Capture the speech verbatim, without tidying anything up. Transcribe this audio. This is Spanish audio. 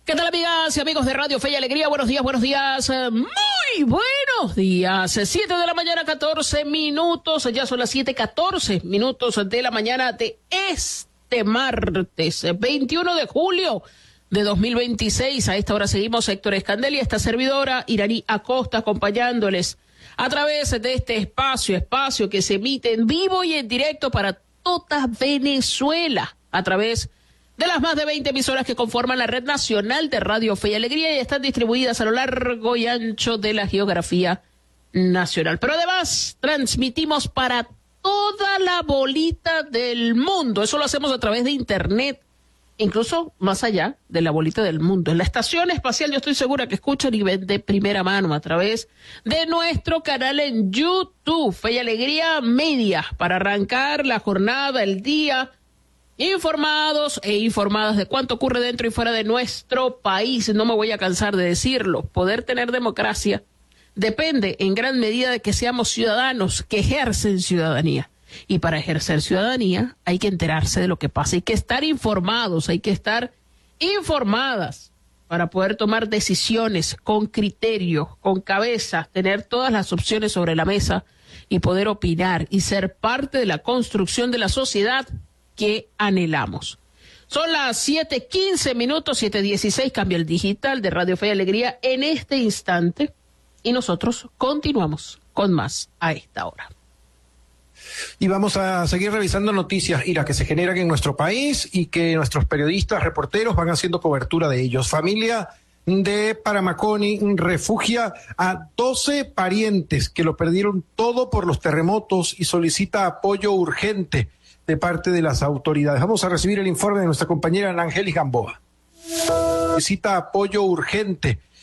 ¿Qué tal, amigas y amigos de Radio Fe y Alegría? Buenos días, buenos días, eh, muy buenos días. Siete de la mañana, catorce minutos, ya son las siete catorce minutos de la mañana de este martes, veintiuno de julio de dos mil veintiséis. A esta hora seguimos Héctor Escandel y esta servidora, Iraní Acosta, acompañándoles a través de este espacio, espacio que se emite en vivo y en directo para toda Venezuela, a través de las más de veinte emisoras que conforman la red nacional de Radio Fe y Alegría y están distribuidas a lo largo y ancho de la geografía nacional. Pero además transmitimos para toda la bolita del mundo. Eso lo hacemos a través de internet, incluso más allá de la bolita del mundo. En la estación espacial yo estoy segura que escuchan y ven de primera mano a través de nuestro canal en YouTube, Fe y Alegría Media, para arrancar la jornada, el día, informados e informadas de cuánto ocurre dentro y fuera de nuestro país. No me voy a cansar de decirlo. Poder tener democracia depende en gran medida de que seamos ciudadanos que ejercen ciudadanía. Y para ejercer ciudadanía hay que enterarse de lo que pasa, hay que estar informados, hay que estar informadas para poder tomar decisiones con criterio, con cabeza, tener todas las opciones sobre la mesa y poder opinar y ser parte de la construcción de la sociedad que anhelamos. Son las siete quince minutos, siete dieciséis, cambia el digital de Radio Fe y Alegría en este instante y nosotros continuamos con más a esta hora. Y vamos a seguir revisando noticias, Ira, que se generan en nuestro país y que nuestros periodistas, reporteros van haciendo cobertura de ellos. Familia de Paramaconi refugia a doce parientes que lo perdieron todo por los terremotos y solicita apoyo urgente de parte de las autoridades. Vamos a recibir el informe de nuestra compañera Ana Angélica Gamboa. Necesita apoyo urgente